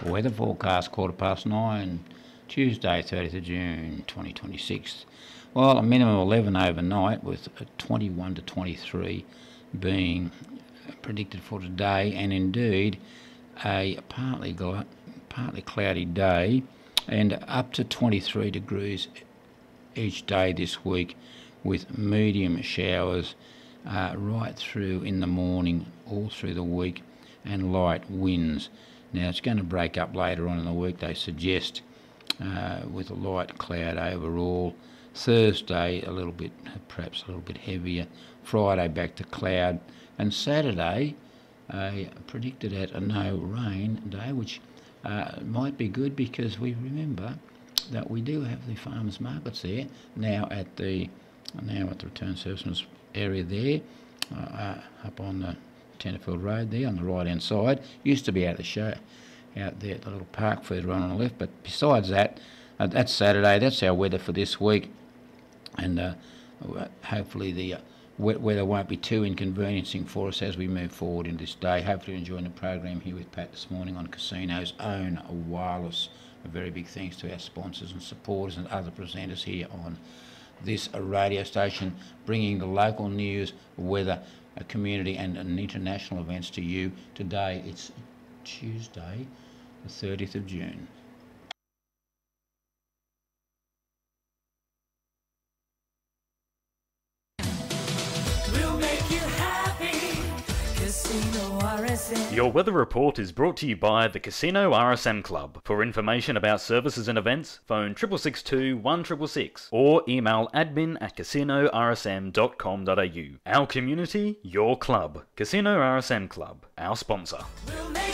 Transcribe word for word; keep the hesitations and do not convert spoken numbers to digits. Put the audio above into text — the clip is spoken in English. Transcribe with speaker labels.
Speaker 1: Weather forecast quarter past nine, Tuesday thirtieth of June twenty twenty-six. Well, a minimum of eleven overnight with a twenty-one to twenty-three being predicted for today, and indeed a partly, gl- partly cloudy day and up to twenty-three degrees each day this week, with medium showers uh, right through in the morning, all through the week, and light winds. Now it's going to break up later on in the week, they suggest, uh, with a light cloud overall. Thursday a little bit, perhaps a little bit heavier. Friday back to cloud, and Saturday uh, predicted at a no rain day, which uh, might be good because we remember that we do have the farmers markets there now at the now at the return services area there, uh, uh, up on the Tenterfield Road there on the right hand side. Used to be out the show out there at the little park further on on the left, but besides that, uh, that's Saturday. That's our weather for this week, and uh, hopefully the uh, wet weather won't be too inconveniencing for us as we move forward in this day. Hopefully you're enjoying the program here with Pat this morning on Casino's own wireless. A very big thanks to our sponsors and supporters and other presenters here on this radio station, bringing the local news, weather, a community and, and international events to you. Today it's Tuesday the thirtieth of June.
Speaker 2: We'll make you happy. Casino R S M.
Speaker 3: Your weather report is brought to you by the Casino R S M Club. For information about services and events, phone six six two, one six six six or email admin at casino r s m dot com dot a u. Our community, your club. Casino R S M Club, our sponsor.
Speaker 2: We'll make